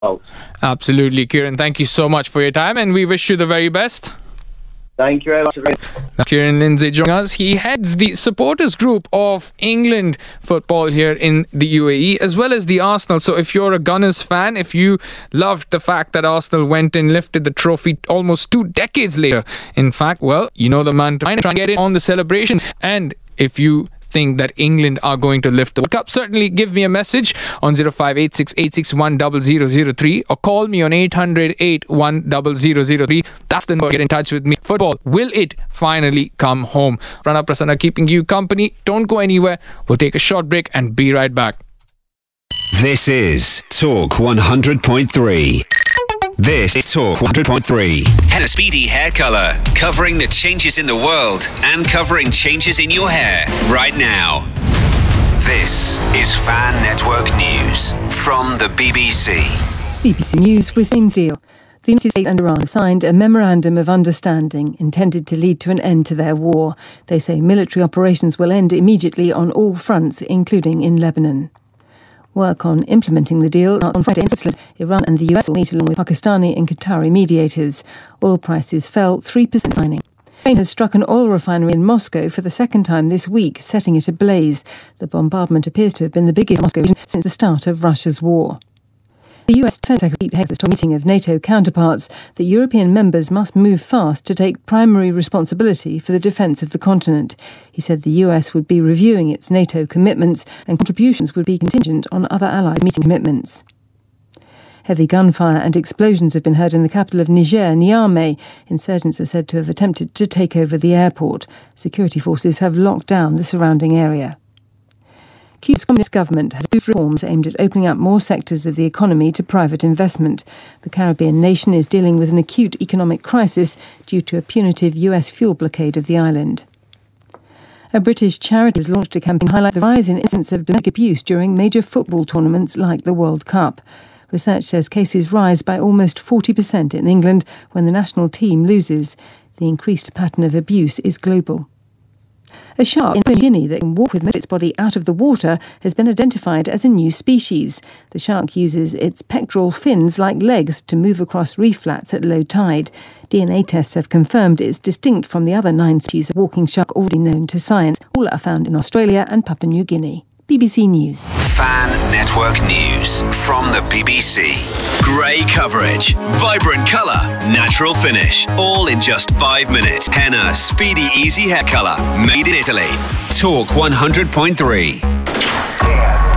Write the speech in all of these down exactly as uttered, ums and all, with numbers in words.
Absolutely, Kieran. Thank you so much for your time, and we wish you the very best. Thank you very much. Now, Kieran Lindsay joining us. He heads the supporters group of England football here in the U A E, as well as the Arsenal. So if you're a Gunners fan, if you loved the fact that Arsenal went and lifted the trophy almost two decades later, in fact, well, you know the man to try and get in on the celebration. And if you think that England are going to lift the World Cup, certainly give me a message on zero five eight six eight six one zero zero zero three or call me on eight hundred eight one zero zero zero three. That's the number. Get in touch with me. Football, will it finally come home? Pranab Prasanna keeping you company. Don't go anywhere. We'll take a short break and be right back. This is Talk one hundred point three. This is Talk one hundred point three. Henna Speedy Hair Colour, covering the changes in the world and covering changes in your hair right now. This is Fan Network News from the B B C. B B C News with Ainsil. The United States and Iran have signed a memorandum of understanding intended to lead to an end to their war. They say military operations will end immediately on all fronts, including in Lebanon. Work on implementing the deal on Friday in Switzerland. Iran and the U S will meet along with Pakistani and Qatari mediators. Oil prices fell three percent signing. Ukraine has struck an oil refinery in Moscow for the second time this week, setting it ablaze. The bombardment appears to have been the biggest in Moscow region since the start of Russia's war. The U S Defense Secretary held a meeting of NATO counterparts that European members must move fast to take primary responsibility for the defence of the continent. He said the U S would be reviewing its NATO commitments and contributions would be contingent on other allies meeting commitments. Heavy gunfire and explosions have been heard in the capital of Niger, Niamey. Insurgents are said to have attempted to take over the airport. Security forces have locked down the surrounding area. Cuba's communist government has approved reforms aimed at opening up more sectors of the economy to private investment. The Caribbean nation is dealing with an acute economic crisis due to a punitive U S fuel blockade of the island. A British charity has launched a campaign to highlight the rise in incidents of domestic abuse during major football tournaments like the World Cup. Research says cases rise by almost forty percent in England when the national team loses. The increased pattern of abuse is global. A shark in New Guinea that can walk with its body out of the water has been identified as a new species. The shark uses its pectoral fins like legs to move across reef flats at low tide. D N A tests have confirmed it's distinct from the other nine species of walking shark already known to science. All are found in Australia and Papua New Guinea. B B C News. Fan Network News from the B B C. Grey coverage, vibrant colour, natural finish, all in just five minutes. Henna Speedy Easy Hair Colour, made in Italy. Talk one hundred point three. ten,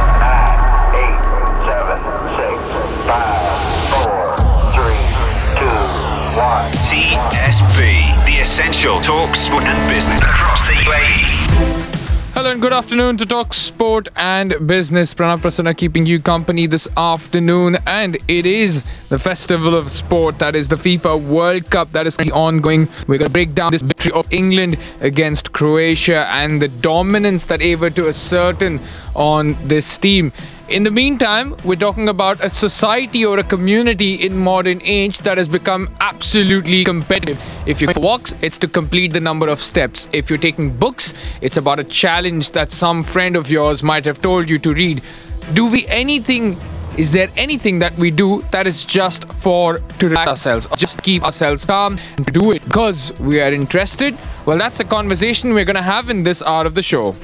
nine, eight, seven, six, five, four, three, two, one. T S B, the essential talk, sport and business across the U A E. Hello and good afternoon to Talk Sport and Business. Pranab Prasanna keeping you company this afternoon, and it is the festival of sport, that is the FIFA World Cup that is ongoing. We're going to break down this victory of England against Croatia and the dominance that they were to ascertain on this team. In the meantime, we're talking about a society or a community in modern age that has become absolutely competitive. If you're walks, it's to complete the number of steps. If you're taking books, it's about a challenge that some friend of yours might have told you to read. Do we anything, is there anything that we do that is just for to relax ourselves, or just keep ourselves calm and do it because we are interested? Well, that's a conversation we're going to have in this hour of the show.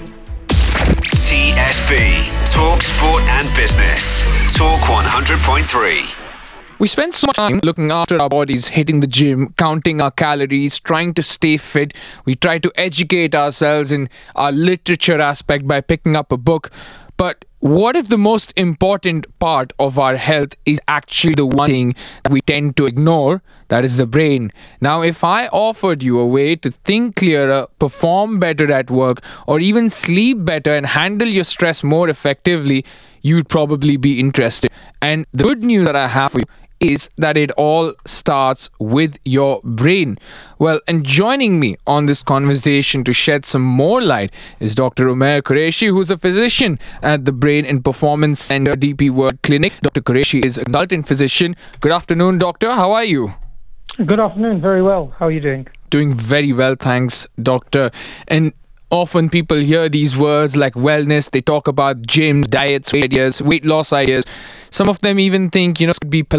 T S B, Talk Sport and Business. Talk one hundred point three. We spend so much time looking after our bodies, hitting the gym, counting our calories, trying to stay fit. We try to educate ourselves in our literature aspect by picking up a book. But what if the most important part of our health is actually the one thing that we tend to ignore? That is the brain. Now, if I offered you a way to think clearer, perform better at work, or even sleep better and handle your stress more effectively, you'd probably be interested. And the good news that I have for you is that it all starts with your brain. Well, and joining me on this conversation to shed some more light is Doctor Umair Qureshi, who's a physician at the Brain and Performance Center D P World Clinic. Doctor Qureshi is a consultant physician. Good afternoon, doctor. How are you? Good afternoon. Very well. How are you doing? Doing very well, thanks, doctor. And Often people hear these words like wellness, they talk about gyms, diets, weight ideas, weight loss ideas. Some of them even think, you know, it could be